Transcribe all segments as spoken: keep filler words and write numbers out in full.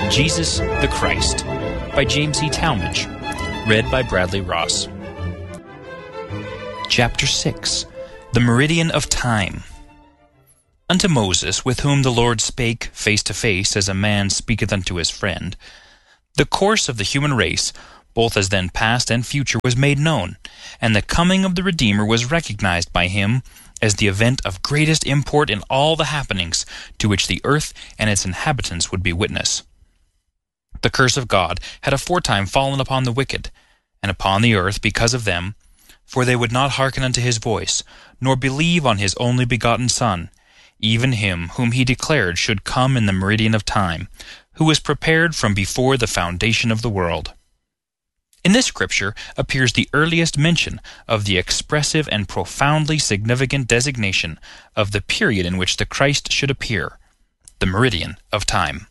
Jesus the Christ by James E. Talmage. Read by Bradley Ross. Chapter six. The Meridian of Time. Unto Moses, with whom the Lord spake face to face, as a man speaketh unto his friend, the course of the human race, both as then past and future, was made known, and the coming of the Redeemer was recognized by him as the event of greatest import in all the happenings to which the earth and its inhabitants would be witness. The curse of God had aforetime fallen upon the wicked, and upon the earth because of them, for they would not hearken unto his voice, nor believe on his only begotten Son, even him whom he declared should come in the meridian of time, who was prepared from before the foundation of the world. In this scripture appears the earliest mention of the expressive and profoundly significant designation of the period in which the Christ should appear, the meridian of time.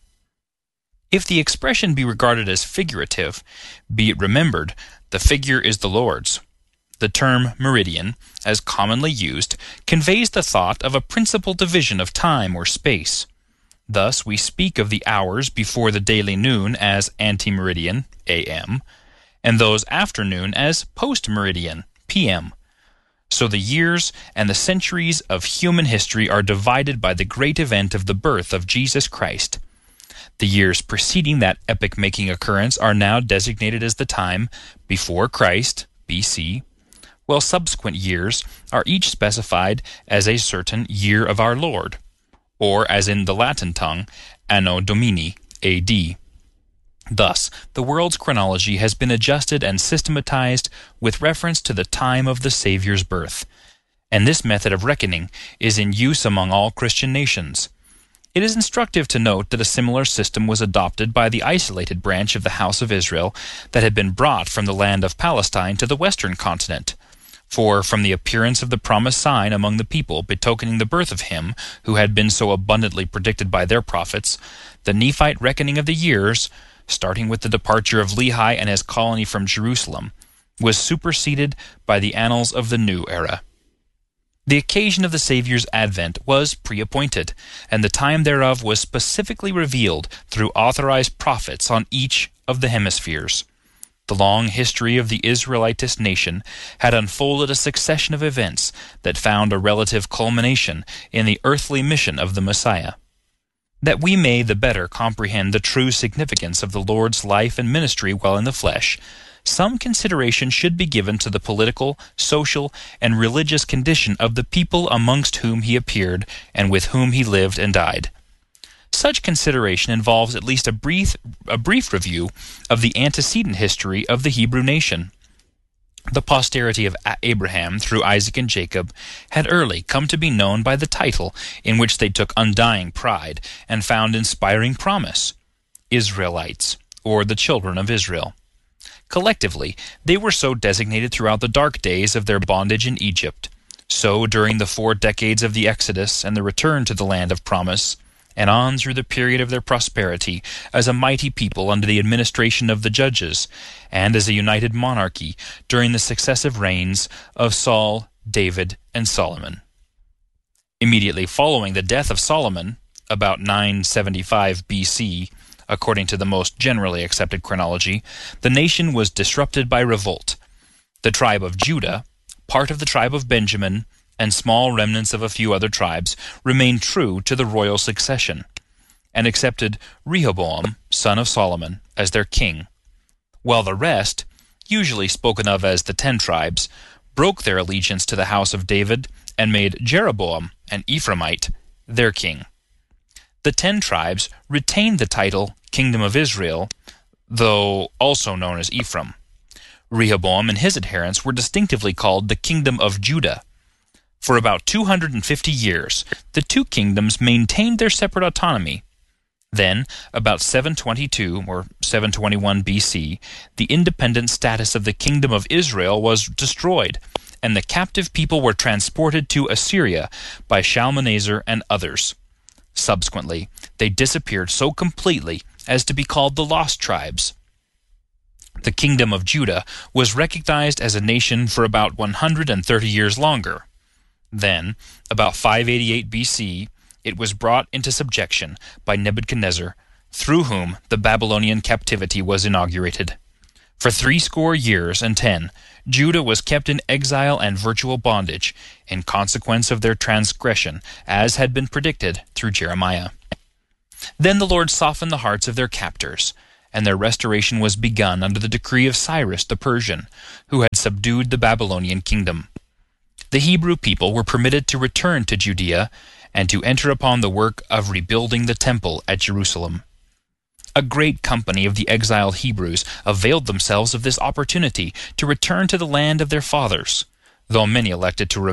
If the expression be regarded as figurative, be it remembered, the figure is the Lord's. The term meridian, as commonly used, conveys the thought of a principal division of time or space. Thus we speak of the hours before the daily noon as antemeridian, A M, and those after noon as post-meridian, P M. So the years and the centuries of human history are divided by the great event of the birth of Jesus Christ. The years preceding that epoch-making occurrence are now designated as the time before Christ, B C, while subsequent years are each specified as a certain year of our Lord, or as in the Latin tongue, Anno Domini, A D. Thus, the world's chronology has been adjusted and systematized with reference to the time of the Savior's birth, and this method of reckoning is in use among all Christian nations. It is instructive to note that a similar system was adopted by the isolated branch of the house of Israel that had been brought from the land of Palestine to the western continent. For from the appearance of the promised sign among the people betokening the birth of him who had been so abundantly predicted by their prophets, the Nephite reckoning of the years, starting with the departure of Lehi and his colony from Jerusalem, was superseded by the annals of the new era. The occasion of the Savior's advent was pre-appointed, and the time thereof was specifically revealed through authorized prophets on each of the hemispheres. The long history of the Israelitist nation had unfolded a succession of events that found a relative culmination in the earthly mission of the Messiah. That we may the better comprehend the true significance of the Lord's life and ministry while in the flesh, some consideration should be given to the political, social, and religious condition of the people amongst whom he appeared and with whom he lived and died. Such consideration involves at least a brief, a brief review of the antecedent history of the Hebrew nation. The posterity of Abraham through Isaac and Jacob had early come to be known by the title in which they took undying pride and found inspiring promise, Israelites, or the children of Israel. Collectively, they were so designated throughout the dark days of their bondage in Egypt, so during the four decades of the Exodus and the return to the land of promise, and on through the period of their prosperity as a mighty people under the administration of the judges, and as a united monarchy during the successive reigns of Saul, David, and Solomon. Immediately following the death of Solomon, about nine seventy-five B C, according to the most generally accepted chronology, the nation was disrupted by revolt. The tribe of Judah, part of the tribe of Benjamin, and small remnants of a few other tribes remained true to the royal succession, and accepted Rehoboam, son of Solomon, as their king, while the rest, usually spoken of as the ten tribes, broke their allegiance to the house of David and made Jeroboam, an Ephraimite, their king. The ten tribes retained the title Kingdom of Israel, though also known as Ephraim. Rehoboam and his adherents were distinctively called the Kingdom of Judah. For about two hundred fifty years, the two kingdoms maintained their separate autonomy. Then, about seven twenty-two or seven twenty-one B C, the independent status of the Kingdom of Israel was destroyed, and the captive people were transported to Assyria by Shalmaneser and others. Subsequently, they disappeared so completely as to be called the Lost Tribes. The Kingdom of Judah was recognized as a nation for about one hundred thirty years longer. Then, about five eighty-eight B C, it was brought into subjection by Nebuchadnezzar, through whom the Babylonian captivity was inaugurated. For threescore years and ten, Judah was kept in exile and virtual bondage in consequence of their transgression, as had been predicted through Jeremiah. Then the Lord softened the hearts of their captors, and their restoration was begun under the decree of Cyrus the Persian, who had subdued the Babylonian kingdom. The Hebrew people were permitted to return to Judea and to enter upon the work of rebuilding the temple at Jerusalem. A great company of the exiled Hebrews availed themselves of this opportunity to return to the land of their fathers, though many elected to remain